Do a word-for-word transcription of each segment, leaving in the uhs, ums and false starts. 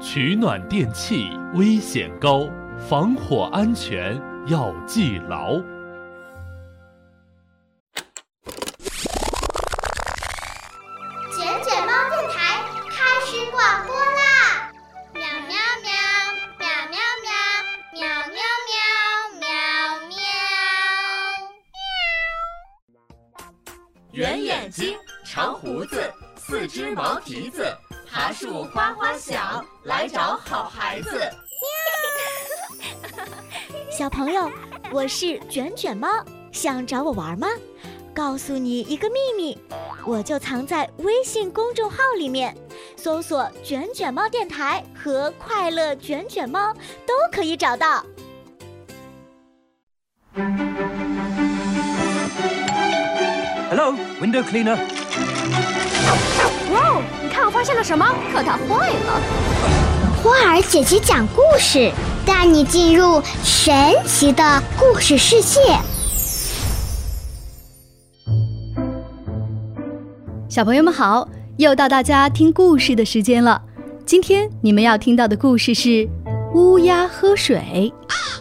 取暖电器危险高，防火安全要记牢。 卷卷猫电台开始广播啦！喵喵喵，喵喵喵，喵喵喵，喵喵。 圆眼睛，长胡子，四只毛蹄子，爬树花花响，来找好孩子。 小朋友，我是卷卷猫，想找我玩吗？告诉你一个秘密，我就藏在微信公众号里面，搜索卷卷猫电台和快乐卷卷猫都可以找到。 Hello, window cleaner. 哇哦，你看我发现了什么？可它坏了。 花儿姐姐讲故事，带你进入神奇的故事世界。 小朋友们好，又到大家听故事的时间了。今天你们要听到的故事是乌鸦喝水。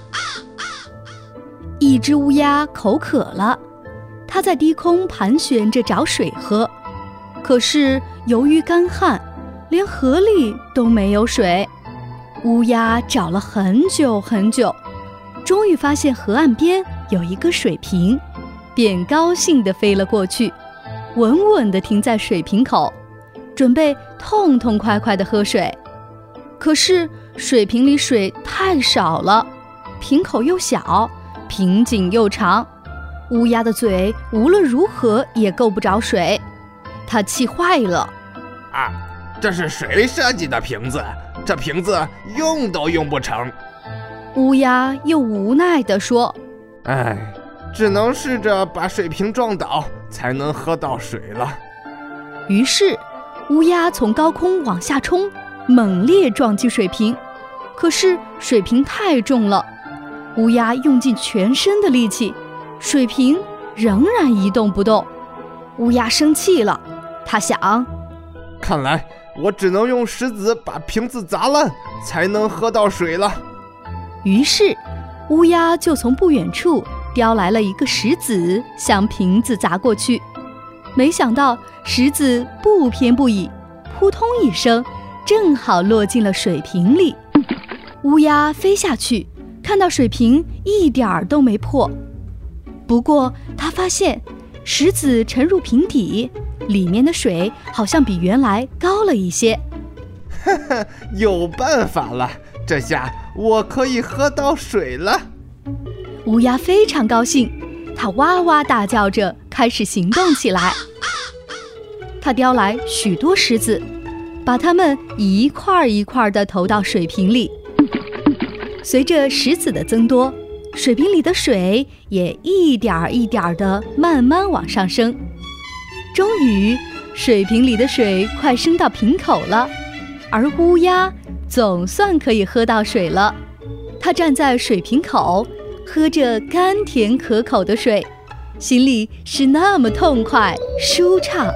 一只乌鸦口渴了，它在低空盘旋着找水喝，可是由于干旱，连河里都没有水。乌鸦找了很久很久，终于发现河岸边有一个水瓶，便高兴地飞了过去，稳稳地停在水瓶口，准备痛痛快快地喝水。可是水瓶里水太少了，瓶口又小，瓶颈又长，乌鸦的嘴无论如何也够不着水，它气坏了。 啊，这是谁设计的瓶子？这瓶子用都用不成。 乌鸦又无奈地说： 哎，只能试着把水瓶撞倒，才能喝到水了。 于是乌鸦从高空往下冲，猛烈撞击水瓶，可是水瓶太重了，乌鸦用尽全身的力气，水瓶仍然一动不动。乌鸦生气了，他想， 看来我只能用石子把瓶子砸烂，才能喝到水了。 于是乌鸦就从不远处叼来了一个石子，向瓶子砸过去。没想到石子不偏不倚，扑通一声，正好落进了水瓶里。乌鸦飞下去，看到水瓶一点儿都没破，不过它发现石子沉入瓶底，里面的水好像比原来高了一些。 哈哈，有办法了，这下我可以喝到水了。 乌鸦非常高兴，它哇哇大叫着开始行动起来。它叼来许多石子，把它们一块一块地投到水瓶里。随着石子的增多，水瓶里的水也一点一点地慢慢往上升。终于水瓶里的水快升到瓶口了，而乌鸦总算可以喝到水了。它站在水瓶口，喝着甘甜可口的水，心里是那么痛快舒畅。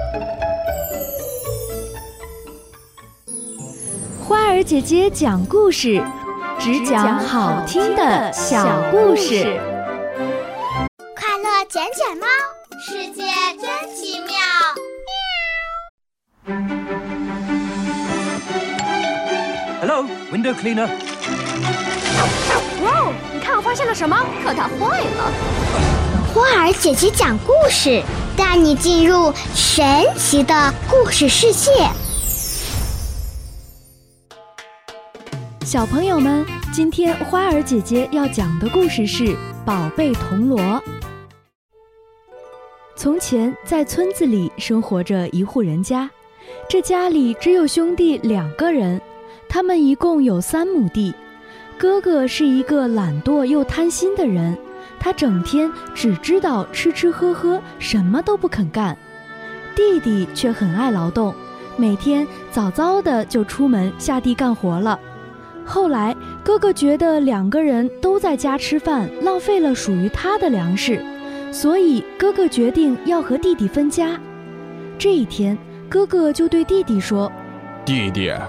花儿姐姐讲故事，只讲好听的小故事。 快乐卷卷猫，世界真奇妙。 Hello, window cleaner. 哇哦，你看我发现了什么？可它坏了。 花儿姐姐讲故事，带你进入神奇的故事世界。 小朋友们，今天花儿姐姐要讲的故事是《宝贝铜锣》。从前，在村子里生活着一户人家，这家里只有兄弟两个人，他们一共有三亩地。哥哥是一个懒惰又贪心的人，他整天只知道吃吃喝喝，什么都不肯干。弟弟却很爱劳动，每天早早的就出门下地干活了。后来哥哥觉得两个人都在家吃饭，浪费了属于他的粮食，所以哥哥决定要和弟弟分家。这一天，哥哥就对弟弟说： 弟弟，